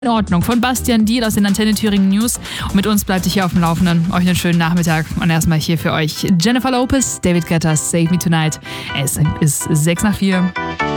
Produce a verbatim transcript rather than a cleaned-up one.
In Ordnung von Bastian Diel aus den Antenne Thüringen News. Und mit uns bleibt ihr hier auf dem Laufenden. Euch einen schönen Nachmittag. Und erstmal hier für euch Jennifer Lopez, David Guetta, Save Me Tonight. Es ist sechs nach vier.